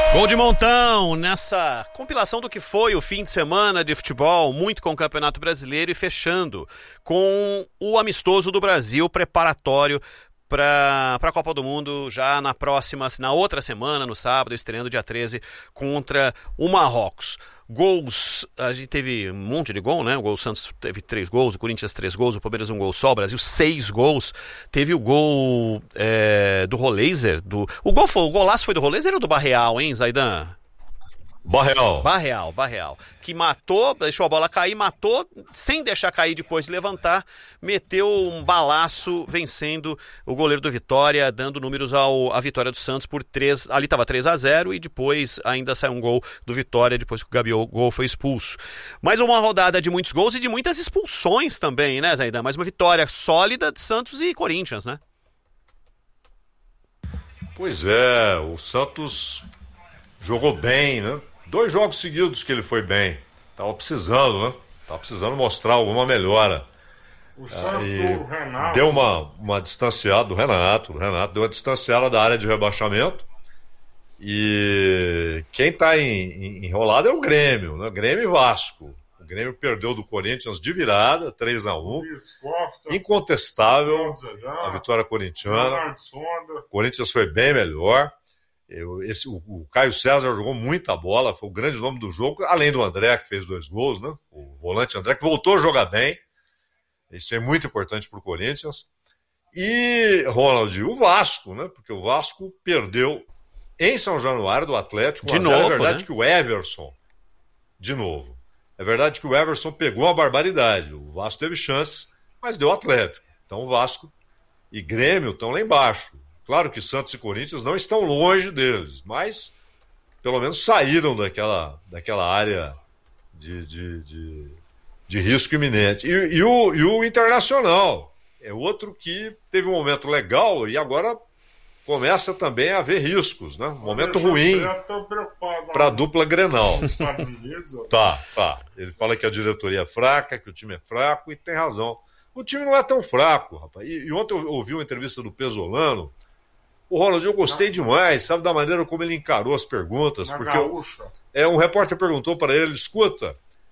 Gol de montão nessa compilação do que foi o fim de semana de futebol, muito com o Campeonato Brasileiro e fechando com o amistoso do Brasil preparatório para a Copa do Mundo já na outra semana, no sábado, estreando dia 13 contra o Marrocos. Gols, a gente teve um monte de gol, né? O Santos teve 3 gols, o Corinthians 3 gols, o Palmeiras 1 gol só, o Brasil 6 gols. Teve o gol do Roleiser. O golaço foi do Roleiser ou do Barreal, hein, Zaidan? Barreal, que matou, deixou a bola cair, matou, sem deixar cair depois de levantar, meteu um balaço vencendo o goleiro do Vitória, dando números à vitória do Santos por 3, ali estava 3-0 e depois ainda saiu um gol do Vitória depois que o Gabigol foi expulso. Mais uma rodada de muitos gols e de muitas expulsões também, né, Zaidan? Mais uma vitória sólida de Santos e Corinthians, né? Pois é, o Santos jogou bem, né? 2 jogos seguidos que ele foi bem. Tava precisando, né? Tava precisando mostrar alguma melhora. O Santos do Renato. Deu uma distanciada do Renato. O Renato deu uma distanciada da área de rebaixamento. E quem tá enrolado é o Grêmio, né? Grêmio e Vasco. O Grêmio perdeu do Corinthians de virada, 3-1. Incontestável a vitória corintiana. O Corinthians foi bem melhor. O Caio César jogou muita bola, foi o grande nome do jogo, além do André, que fez 2 gols, né? O volante André, que voltou a jogar bem. Isso é muito importante para o Corinthians. E, Ronald, o Vasco, né? Porque o Vasco perdeu em São Januário do Atlético. De novo, é verdade, né? que o Everson, de novo, é verdade que o Everson pegou uma barbaridade. O Vasco teve chances, mas deu Atlético. Então o Vasco e Grêmio estão lá embaixo. Claro que Santos e Corinthians não estão longe deles, mas pelo menos saíram daquela área de risco iminente. E o Internacional é outro que teve um momento legal e agora começa também a haver riscos, né? Um momento ruim para a dupla Grenal. Tá. Ele fala que a diretoria é fraca, que o time é fraco e tem razão. O time não é tão fraco, rapaz. E ontem eu ouvi uma entrevista do Pesolano. O Ronald, eu gostei demais, sabe, da maneira como ele encarou as perguntas. Porque um repórter perguntou para ele, escuta,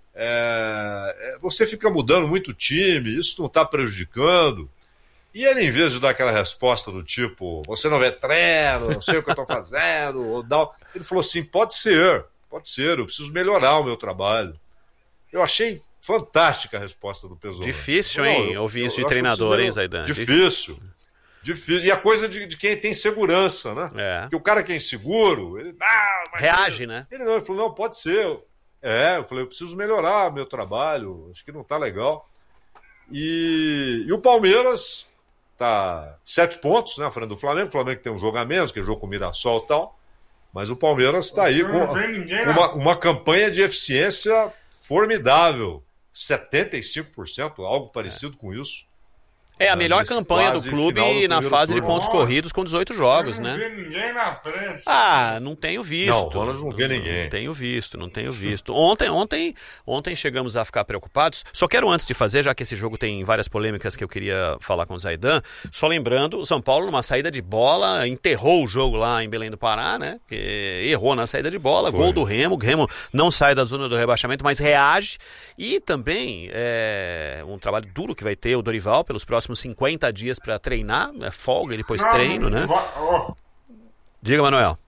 você fica mudando muito o time, isso não está prejudicando? E ele, em vez de dar aquela resposta do tipo, você não vê treino, não sei o que eu estou fazendo, ele falou assim, pode ser, eu preciso melhorar o meu trabalho. Eu achei fantástica a resposta do Pesolano. Difícil, hein, ouvir isso de treinador, hein, Zaidan? Difícil. E a coisa de quem tem segurança, né? Porque o cara que é inseguro, ele reage, né? Ele falou, não, pode ser. Eu falei, eu preciso melhorar meu trabalho, acho que não tá legal. E o Palmeiras tá 7 pontos, né, à frente do Flamengo. O Flamengo tem um jogo a menos, que é jogo com o Mirassol e tal. Mas o Palmeiras tá aí com uma campanha de eficiência formidável. 75%, algo parecido com isso. É a melhor campanha do clube na fase de pontos corridos com 18 jogos, né? Não vê ninguém na frente. Não tenho visto. Não vê ninguém. Não tenho visto. Ontem chegamos a ficar preocupados. Só quero, antes de fazer, já que esse jogo tem várias polêmicas que eu queria falar com o Zaidan, só lembrando, o São Paulo, numa saída de bola, enterrou o jogo lá em Belém do Pará, né? Errou na saída de bola, gol do Remo. O Remo não sai da zona do rebaixamento, mas reage. E também um trabalho duro que vai ter o Dorival pelos próximos 50 dias para treinar, folga e depois treino, né? Diga, Manuel.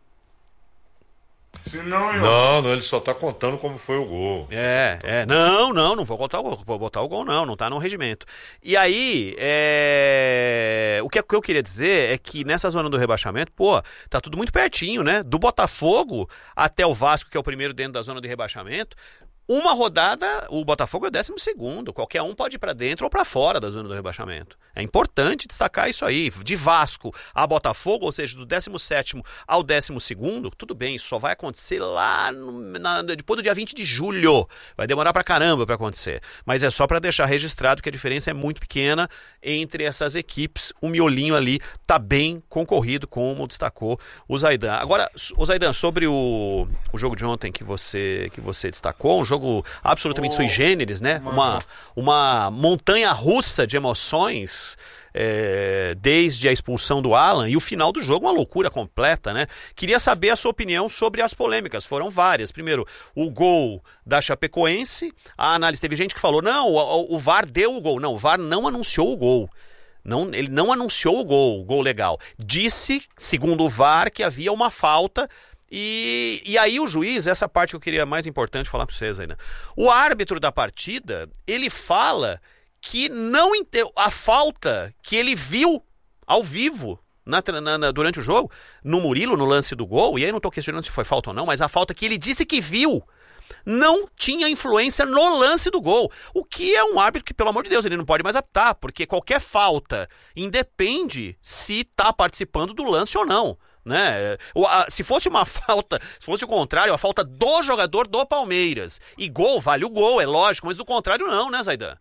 Não, ele só tá contando como foi o gol. Não vou botar o gol, não tá no regimento. E aí, o que eu queria dizer é que nessa zona do rebaixamento, tá tudo muito pertinho, né? Do Botafogo até o Vasco, que é o primeiro dentro da zona de rebaixamento, uma rodada, o Botafogo é o 12º. Qualquer um pode ir para dentro ou para fora da zona do rebaixamento. É importante destacar isso aí. De Vasco a Botafogo, ou seja, do 17º ao 12º, tudo bem, isso só vai acontecer lá depois do dia 20 de julho. Vai demorar pra caramba para acontecer. Mas é só para deixar registrado que a diferença é muito pequena entre essas equipes. O miolinho ali tá bem concorrido, como destacou o Zaidan. Agora, o Zaidan, sobre o jogo de ontem que você destacou, um jogo jogo absolutamente sui generis, né? Uma montanha russa de emoções, desde a expulsão do Alan, e o final do jogo uma loucura completa, né? Queria saber a sua opinião sobre as polêmicas, foram várias. Primeiro, o gol da Chapecoense, a análise, teve gente que falou, não, o VAR deu o gol. Não, o VAR não anunciou o gol. Não, ele não anunciou o gol legal. Disse, segundo o VAR, que havia uma falta. E aí o juiz, essa parte que eu queria mais importante falar para vocês aí, né? O árbitro da partida, ele fala que não a falta que ele viu ao vivo durante o jogo, no Murilo, no lance do gol, e aí não estou questionando se foi falta ou não, mas a falta que ele disse que viu não tinha influência no lance do gol. O que é um árbitro que, pelo amor de Deus, ele não pode mais apitar, porque qualquer falta independe se está participando do lance ou não. Né? Se fosse uma falta, se fosse o contrário, a falta do jogador do Palmeiras, e gol, vale o gol, é lógico, mas do contrário não, né, Zaidan?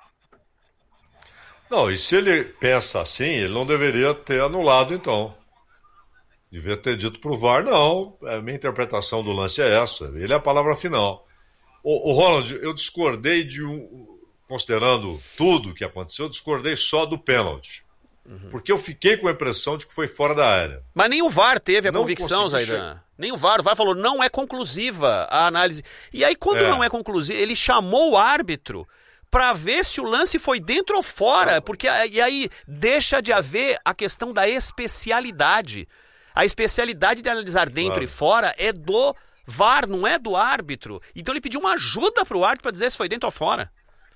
Não, e se ele pensa assim, ele não deveria ter anulado, então. Devia ter dito pro VAR, não, a minha interpretação do lance é essa, ele é a palavra final. O Ronald, eu discordei considerando tudo o que aconteceu, eu discordei só do pênalti. Porque eu fiquei com a impressão de que foi fora da área. Mas nem o VAR teve a convicção, Zaidan. Nem o VAR falou, não é conclusiva a análise. E aí, quando não é conclusiva, ele chamou o árbitro para ver se o lance foi dentro ou fora, porque e aí deixa de haver a questão da especialidade. A especialidade de analisar dentro e fora é do VAR, não é do árbitro. Então ele pediu uma ajuda para o árbitro para dizer se foi dentro ou fora.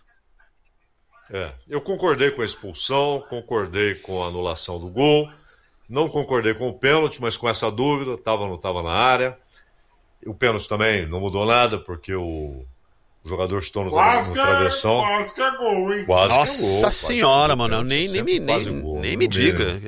Eu concordei com a expulsão, concordei com a anulação do gol, não concordei com o pênalti, mas com essa dúvida, estava ou não estava na área. O pênalti também não mudou nada, porque o jogador chutou no travessão. Quase que é gol, hein? Nossa senhora, mano, nem me diga.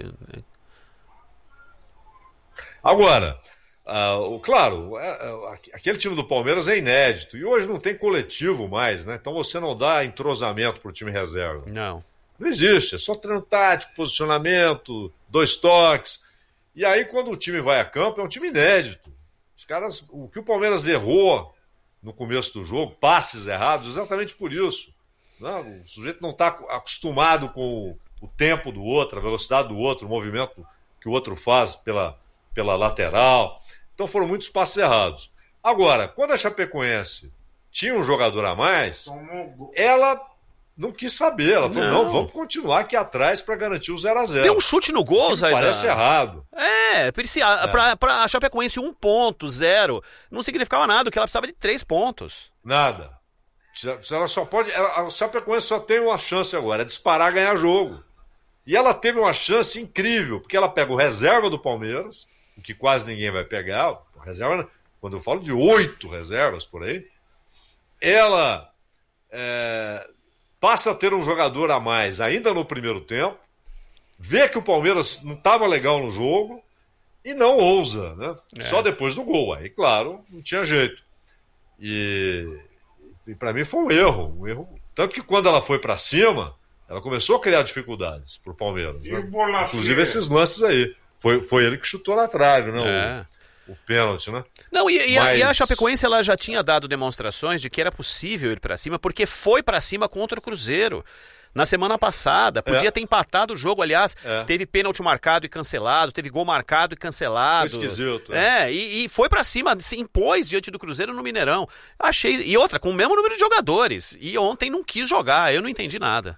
Agora, claro, aquele time do Palmeiras é inédito, e hoje não tem coletivo mais, né? Então você não dá entrosamento pro time reserva. Não existe, é só treino tático, posicionamento, 2 toques. E aí quando o time vai a campo, é um time inédito. Os caras, o que o Palmeiras errou no começo do jogo, passes errados, exatamente por isso. Né? O sujeito não está acostumado com o tempo do outro, a velocidade do outro, o movimento que o outro faz pela lateral. Então foram muitos passes errados. Agora, quando a Chapecoense tinha um jogador a mais, ela não quis saber. Ela falou, não, vamos continuar aqui atrás para garantir o 0-0. Deu um chute no gol, Zaidan. Parece errado. Para a Chapecoense 1.0 não significava nada, porque ela precisava de 3 pontos. Nada. Ela só pode. A Chapecoense só tem uma chance agora, é disparar, ganhar jogo. E ela teve uma chance incrível, porque ela pega o reserva do Palmeiras, o que quase ninguém vai pegar. Reserva, quando eu falo de 8 reservas por aí, ela passa a ter um jogador a mais ainda no primeiro tempo, vê que o Palmeiras não estava legal no jogo e não ousa, né? Só depois do gol. Aí, claro, não tinha jeito. E para mim foi um erro. Tanto que quando ela foi para cima, ela começou a criar dificuldades pro Palmeiras. Né? Inclusive esses lances aí. Foi ele que chutou na trave, né? O pênalti, né? Não, e a Chapecoense ela já tinha dado demonstrações de que era possível ir para cima, porque foi para cima contra o Cruzeiro. Na semana passada, podia ter empatado o jogo, aliás, teve pênalti marcado e cancelado, teve gol marcado e cancelado. Foi esquisito. E foi pra cima, se impôs diante do Cruzeiro no Mineirão. Achei, e outra, com o mesmo número de jogadores. E ontem não quis jogar, eu não entendi nada.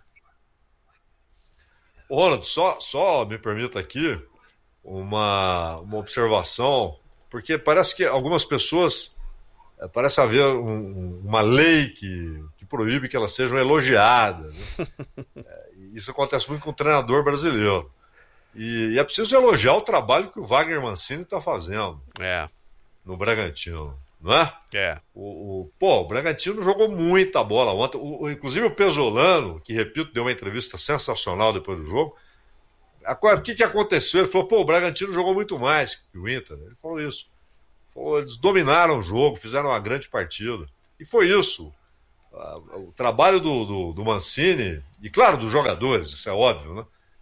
Ronald, só me permita aqui uma observação, porque parece que algumas pessoas, parece haver uma lei que proíbe que elas sejam elogiadas. Né? Isso acontece muito com o treinador brasileiro. E é preciso elogiar o trabalho que o Wagner Mancini está fazendo no Bragantino. Não é? O Bragantino jogou muita bola ontem. Inclusive o Pesolano, que, repito, deu uma entrevista sensacional depois do jogo. O que aconteceu? Ele falou, o Bragantino jogou muito mais que o Inter. Ele falou isso. Eles dominaram o jogo, fizeram uma grande partida. E foi isso. O trabalho do Mancini, e claro, dos jogadores, isso é óbvio, né?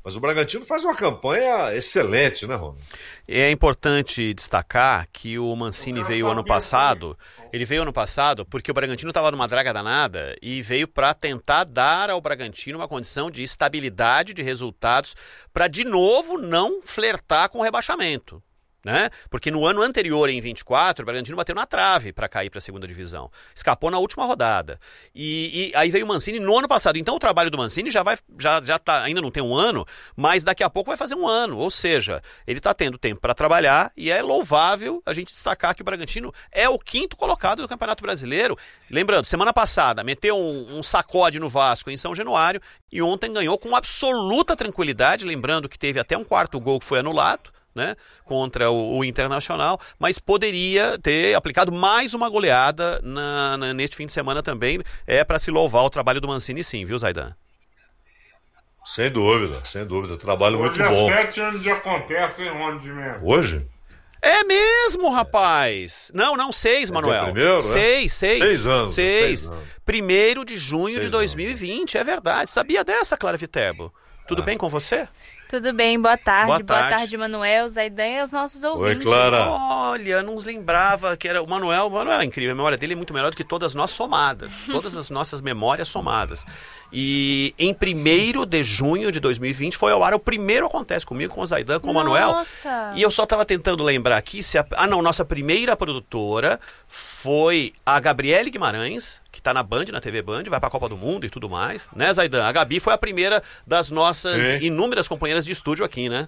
Mas o Bragantino faz uma campanha excelente, né, Ronaldo? É importante destacar que o Mancini veio ano passado. Ele veio ano passado porque o Bragantino estava numa draga danada e veio para tentar dar ao Bragantino uma condição de estabilidade de resultados para, de novo, não flertar com o rebaixamento. Né? Porque no ano anterior, em 24, o Bragantino bateu na trave para cair para a segunda divisão. Escapou na última rodada. E aí veio o Mancini no ano passado. Então o trabalho do Mancini já tá, ainda não tem um ano, mas daqui a pouco vai fazer um ano. Ou seja, ele está tendo tempo para trabalhar e é louvável a gente destacar que o Bragantino é o 5º colocado do Campeonato Brasileiro. Lembrando, semana passada meteu um sacode no Vasco em São Januário e ontem ganhou com absoluta tranquilidade. Lembrando que teve até um 4º gol que foi anulado, né, contra o Internacional, mas poderia ter aplicado mais uma goleada neste fim de semana também. É para se louvar o trabalho do Mancini, sim, viu, Zaidan? Sem dúvida, sem dúvida. Trabalho muito Hoje bom. é 7 anos de acontece, hein, Ronaldo de Melo? Hoje? É mesmo, rapaz. Não, 6, Manuel. Primeiro, 6. 6 anos. 6. 1º de junho de 6 2020, é verdade. Sabia dessa, Clara Viterbo? Tudo bem com você? Tudo bem, boa tarde. Boa tarde, Manuel, Zaidan e os nossos ouvintes. Oi, Clara. Olha, não nos lembrava que era o Manuel. O Manuel é incrível, a memória dele é muito melhor do que todas nós somadas. Todas as nossas memórias somadas. E em 1º de junho de 2020 foi ao ar, o primeiro acontece comigo, com o Zaidan, com o Manuel. Nossa! E eu só estava tentando lembrar aqui se nossa primeira produtora foi a Gabriele Guimarães, que está na Band, na TV Band, vai para a Copa do Mundo e tudo mais, né, Zaidan? A Gabi foi a primeira das nossas inúmeras companheiras de estúdio aqui, né?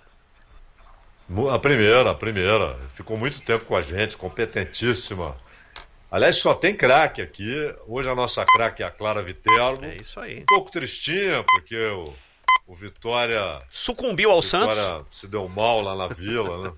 A primeira. Ficou muito tempo com a gente, competentíssima. Aliás, só tem craque aqui. Hoje a nossa craque é a Clara Viterbo. É isso aí. Um pouco tristinha, porque o Vitória... Sucumbiu ao Santos. Vitória se deu mal lá na Vila, né?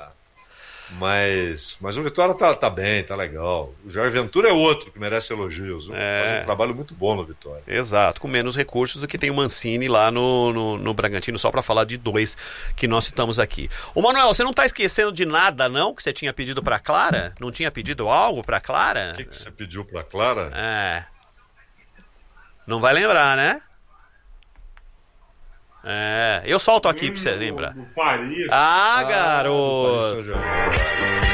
Mas o Vitória tá bem, tá legal. O Jair Ventura é outro que merece elogios. Faz um trabalho muito bom no Vitória. Exato, com menos recursos do que tem o Mancini lá no Bragantino, só para falar de 2 que nós citamos aqui. Ô Manuel, você não tá esquecendo de nada, não? Que você tinha pedido para Clara? Não tinha pedido algo para Clara? O que você pediu para Clara? Não vai lembrar, né? Eu solto aqui pra você lembrar. Do Paris. Garoto! Paris Saint-Germain.